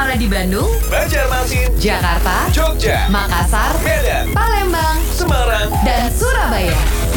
Suara di Bandung, Banjarmasin, Jakarta, Jogja, Makassar, Medan, Palembang, Semarang, dan Surabaya.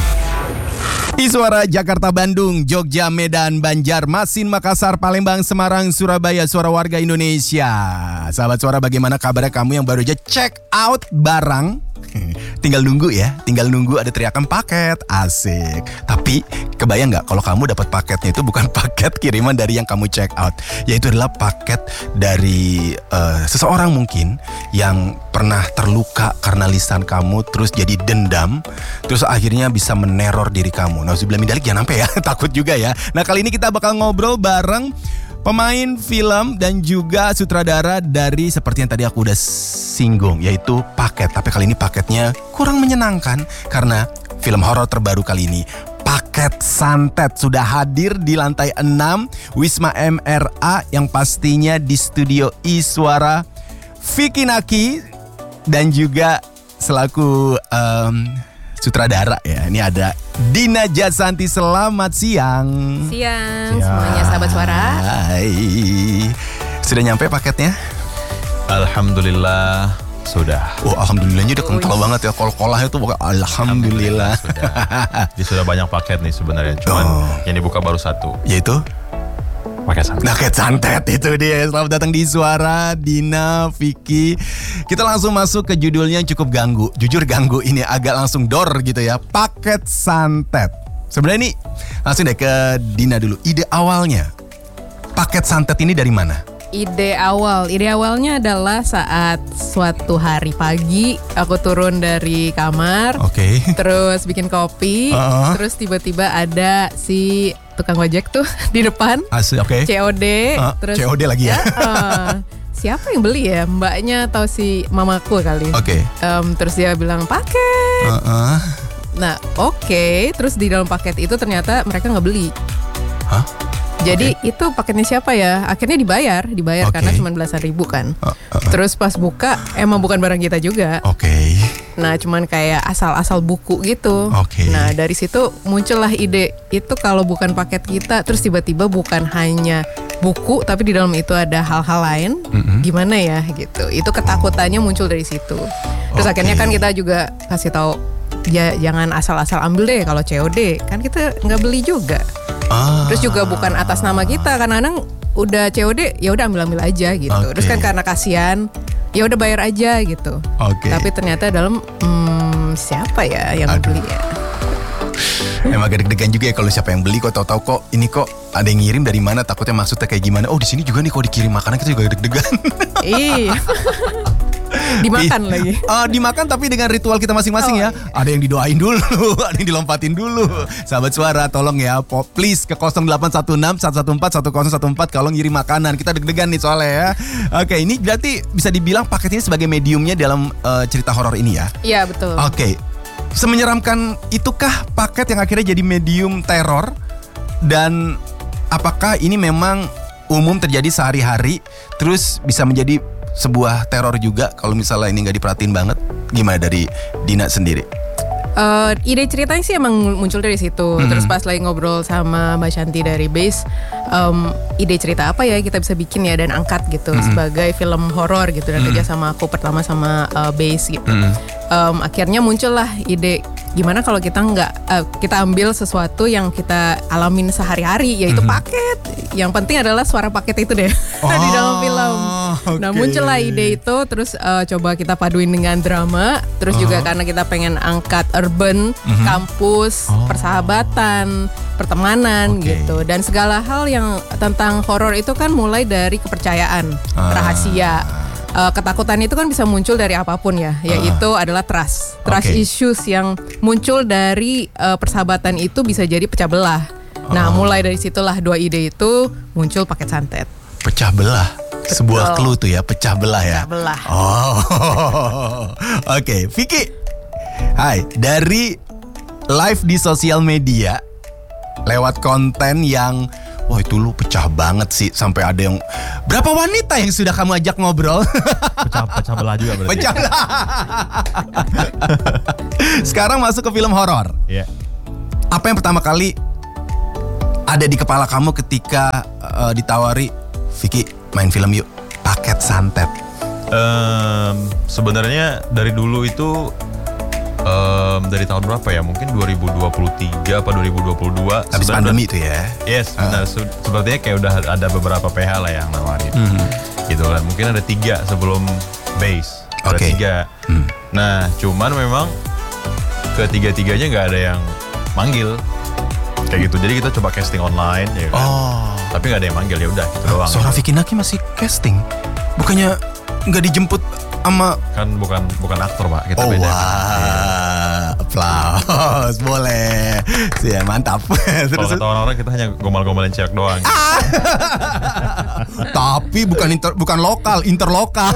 Suara Jakarta, Bandung, Jogja, Medan, Banjarmasin, Makassar, Palembang, Semarang, Surabaya, suara warga Indonesia. Sahabat suara, bagaimana kabarnya kamu yang baru aja check out barang? Tinggal nunggu ya, tinggal nunggu ada teriakan paket, asik. Tapi kebayang nggak kalau kamu dapat paketnya itu bukan paket kiriman dari yang kamu check out, yaitu adalah paket dari seseorang mungkin yang pernah terluka karena lisan kamu, terus jadi dendam, terus akhirnya bisa meneror diri kamu. Nauzubillah min dzalik, jangan sampai ya, takut juga ya. Nah, kali ini kita bakal ngobrol bareng pemain film dan juga sutradara dari seperti yang tadi aku udah singgung, yaitu Paket. Tapi kali ini paketnya kurang menyenangkan karena film horor terbaru kali ini, Paket Santet, sudah hadir di lantai 6 Wisma MRA yang pastinya di studio Iswara. Vicky Naki dan juga selaku sutradara ya. Ini ada Dina Jasanti. Selamat siang. Siang semuanya sahabat suara. Hai. Sudah nyampe paketnya? Alhamdulillah sudah. Oh, alhamdulillahnya udah kental banget ya. Kol-kolahnya tuh pokoknya alhamdulillah. Sudah. Jadi sudah banyak paket nih sebenarnya. Cuman yang dibuka baru satu. Yaitu paket santet. Paket santet itu dia. Selamat datang di Suara, Dina, Vicky. Kita langsung masuk ke judulnya yang cukup ganggu. Jujur ganggu, ini agak langsung dor gitu ya. Paket santet. Sebenarnya ini langsung deh ke Dina dulu. Ide awalnya paket santet ini dari mana? Ide awalnya adalah saat suatu hari pagi aku turun dari kamar, Oke. terus bikin kopi, terus tiba-tiba ada si tukang ojek tuh di depan, Oke. COD, terus COD lagi ya. siapa yang beli ya, mbaknya atau si mamaku kali. Oke. Terus dia bilang paket. Nah, oke. Terus di dalam paket itu ternyata mereka nggak beli. Hah? Jadi itu paketnya siapa ya? Akhirnya dibayar karena cuma belasan ribu kan. Terus pas buka emang bukan barang kita juga. Oke. Nah, cuman kayak asal-asal buku gitu. Oke. Nah, dari situ muncullah ide itu kalau bukan paket kita, terus tiba-tiba bukan hanya buku tapi di dalam itu ada hal-hal lain. Gimana ya gitu. Itu ketakutannya muncul dari situ. Terus akhirnya kan kita juga kasih tahu, ya jangan asal-asal ambil deh kalau COD. Kan kita nggak beli juga. Terus juga bukan atas nama kita, kadang-kadang udah COD ya udah ambil aja gitu. Terus kan karena kasihan, ya udah bayar aja gitu. Tapi ternyata dalam siapa ya yang beli ya? Emang agak deg-degan juga ya kalau siapa yang beli, kok tahu-tahu kok ini kok ada yang ngirim dari mana, takutnya maksudnya kayak gimana. Oh, di sini juga nih kok dikirim makanan, kita juga deg-degan. Iya. Dimakan lagi. Dimakan tapi dengan ritual kita masing-masing ya. Iya. Ada yang didoain dulu, ada yang dilompatin dulu. Sahabat suara, tolong ya, please ke 0816 114 1014 kalau ngirim makanan. Kita deg-degan nih soalnya ya. Oke, ini berarti bisa dibilang paket ini sebagai mediumnya dalam cerita horor ini ya. Iya, betul. Oke. Semenyeramkan itukah paket yang akhirnya jadi medium teror? Dan apakah ini memang umum terjadi sehari-hari, terus bisa menjadi sebuah teror juga kalau misalnya ini nggak diperhatiin banget? Gimana dari Dina sendiri? Ide ceritanya sih emang muncul dari situ. Terus pas lagi ngobrol sama Mbak Shanti dari Base, ide cerita apa ya kita bisa bikin ya dan angkat gitu sebagai film horor gitu, dan kerja sama aku pertama sama Base gitu. Akhirnya muncullah ide, gimana kalau kita kita ambil sesuatu yang kita alamin sehari-hari, yaitu paket. Yang penting adalah suara paket itu deh di dalam film. Nah, muncullah ide itu, terus coba kita paduin dengan drama, terus juga karena kita pengen angkat urban, kampus, persahabatan, pertemanan gitu, dan segala hal yang tentang horor itu kan mulai dari kepercayaan, rahasia. Ketakutan itu kan bisa muncul dari apapun ya, yaitu adalah trust issues yang muncul dari persahabatan itu bisa jadi pecah belah. Nah, mulai dari situlah dua ide itu muncul paket santet. Pecah belah. Sebuah clue tuh ya, pecah belah ya. Pecah belah. Oke, Vicky. Hai, dari live di sosial media lewat konten yang wah itu lu pecah banget sih, sampai ada yang berapa wanita yang sudah kamu ajak ngobrol? Pecah belah juga berarti. Pecah belah. Sekarang masuk ke film horor. Iya. Apa yang pertama kali ada di kepala kamu ketika ditawari, Vicky main film yuk, paket santet? Sebenarnya dari dulu itu dari tahun berapa ya? Mungkin 2023 apa 2022. Habis pandemi itu ya? Yes, benar. Sepertinya kayak udah ada beberapa PH lah yang nawarin. Gitu kan. Mungkin ada 3 sebelum base. Ada 3. Nah, cuman memang ketiga-tiganya nggak ada yang manggil. Kayak gitu. Jadi kita coba casting online ya kan. Tapi nggak ada yang manggil, ya udah gitu doang. Seorang Vicky Naki masih casting. Bukannya nggak dijemput sama kan bukan aktor, Pak. Kita beda. Wah, aplaus, boleh. Ya, mantap. Kalau kata orang-orang kita hanya gomal-gomalin cewek doang. Tapi bukan lokal, interlokal.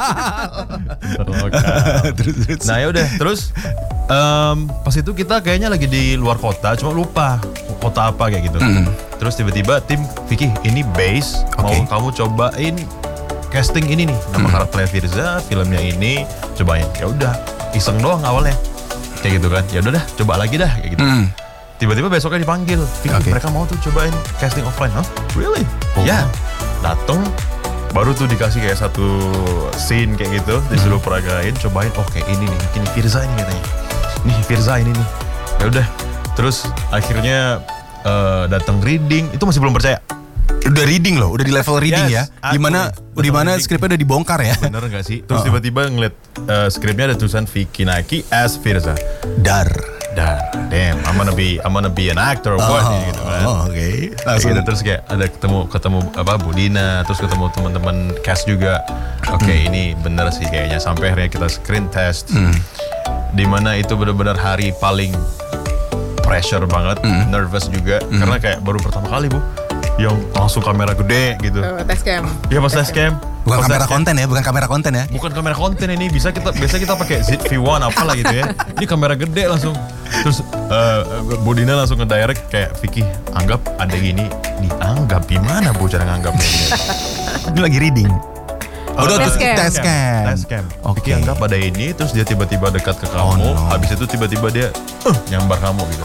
Terus. Nah, ya udah, terus pas itu kita kayaknya lagi di luar kota, cuma lupa kota apa kayak gitu. Terus tiba-tiba tim Vicky, ini base, mau kamu cobain casting ini nih, nama karakternya Firza, filmnya ini, cobain. Ya udah, iseng doang awalnya, kayak gitu kan. Ya udah dah, coba lagi dah, kayak gitu. Tiba-tiba besoknya dipanggil, mereka mau tuh cobain casting offline. Huh? Really? Ya, dateng, baru tuh dikasih kayak satu scene kayak gitu, disuruh peragain, cobain. Oke, ini nih, ini Firza ini katanya. Nih Firza ini nih. Ya udah, terus akhirnya datang reading, itu masih belum percaya. Udah reading loh, udah di level reading ya. Dimana skripnya udah dibongkar ya. Bener gak sih? Terus tiba-tiba ngeliat skripnya ada tulisan Vicky Naki as Firza. Dar. Damn, I'm gonna be an actor or what gitu kan. Oke. Gitu, terus kayak ada ketemu apa Bu Dina, terus ketemu teman-teman cast juga. Oke, ini bener sih kayaknya. Sampai akhirnya kita screen test. Dimana itu benar-benar hari paling pressure banget, nervous juga karena kayak baru pertama kali, Bu. Yang langsung kamera gede gitu. Tes cam. Iya, pas tes cam. Bukan kamera konten ya, bukan kamera konten ya. Bukan kamera konten ini, biasa kita pakai ZV-1 apalah gitu ya. Ini kamera gede langsung. Terus Bu Dina langsung nge-direct kayak, Vicky, anggap ada gini. Dianggap gimana Bu cara nganggapnya ini? Ini lagi reading. Tes cam. Vicky anggap ada ini, terus dia tiba-tiba dekat ke kamu. Habis itu tiba-tiba dia nyambar kamu gitu.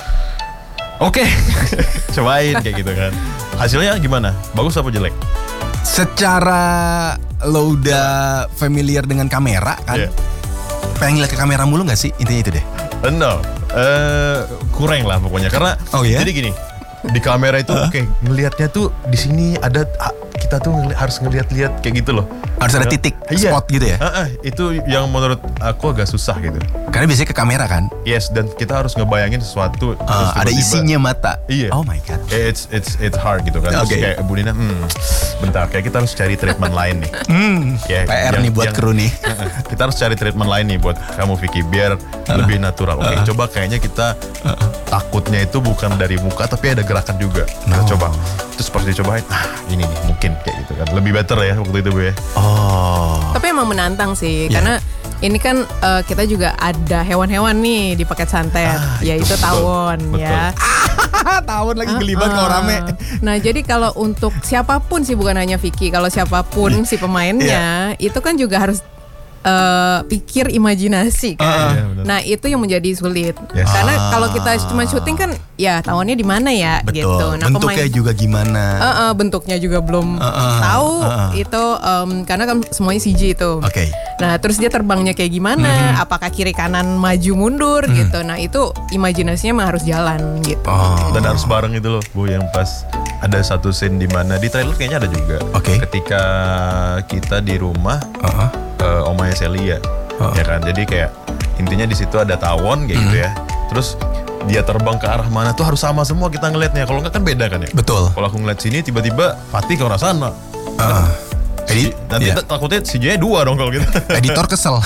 Oke. Cobain kayak gitu kan. Hasilnya gimana? Bagus apa jelek? Secara lo udah familiar dengan kamera kan? Pengen lihat ke kamera mulu gak sih? Intinya itu deh. No. Kurang lah pokoknya. Karena jadi gini, di kamera itu ngelihatnya tuh di sini ada, kita tuh harus ngelihat-lihat kayak gitu loh. Harus ada titik spot gitu ya? Itu yang menurut aku agak susah gitu. Karena biasanya ke kamera kan? Yes, dan kita harus ngebayangin sesuatu. Ada isinya mata. Iya. Oh my god. It's hard gitu kan. Terus kayak Bu Nina, bentar, kayak kita harus cari treatment lain nih. PR nih buat kru nih. Kita harus cari treatment lain nih buat kamu Vicky, biar lebih natural. Coba kayaknya kita takutnya itu bukan dari muka, tapi ada gerakan juga. Kita coba. Terus pas dicobain, ini nih mungkin kayak gitu kan. Lebih better ya waktu itu Bu ya. Tapi emang menantang sih, karena ini kan kita juga ada hewan-hewan nih di paket santet, yaitu tawon. Ya. Tawon lagi gelibat kalau rame. Nah, jadi kalau untuk siapapun sih, bukan hanya Vicky, kalau siapapun si pemainnya, itu kan juga harus pikir imajinasi kan. Nah, itu yang menjadi sulit. Karena kalau kita cuma syuting kan ya tawonnya di mana ya. Betul. Gitu. Nah, bentuknya juga gimana? Bentuknya juga belum tahu itu karena kan semuanya CG itu. Nah, terus dia terbangnya kayak gimana? Apakah kiri kanan maju mundur gitu. Nah, itu imajinasinya mah harus jalan gitu. Dan harus bareng itu loh, Bu, yang pas ada satu scene di mana di trailer kayaknya ada juga. Ketika kita di rumah omanya Celia, ya kan. Jadi kayak intinya di situ ada tawon kayak gitu ya. Terus dia terbang ke arah mana tuh harus sama semua kita ngelihatnya. Kalau nggak kan beda kan ya. Betul. Kalau aku ngeliat sini tiba-tiba Fatih ke arah sana. Nanti takutnya CJ-nya 2 dong kalau gitu. Editor kesel.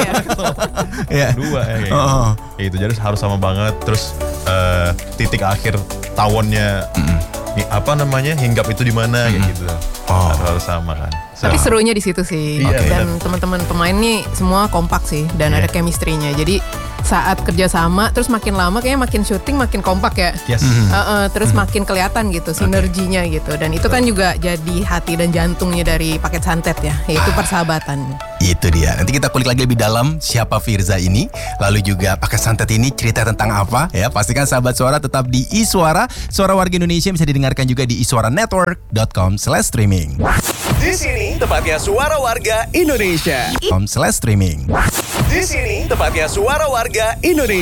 Iya. 2 ya kayak gitu. Kayak gitu. Jadi harus sama banget. Terus titik akhir tawonnya apa namanya, hinggap itu di mana kayak gitu. Harus sama kan. Tapi serunya di situ sih. Dan teman-teman pemain nih semua kompak sih dan ada chemistry-nya. Jadi saat kerja sama terus makin lama kayaknya makin syuting makin kompak ya. Terus makin kelihatan gitu sinerginya gitu. Dan itu kan juga jadi hati dan jantungnya dari paket santet ya, yaitu persahabatan. Itu dia. Nanti kita kulik lagi lebih dalam siapa Firza ini, lalu juga paket santet ini cerita tentang apa ya. Pastikan sahabat suara tetap di iSuara. Suara Warga Indonesia bisa didengarkan juga di iswaranetwork.com/streaming. Di sini tempatnya suara warga Indonesia. .com/streaming. Di sini tempatnya suara warga Indonesia.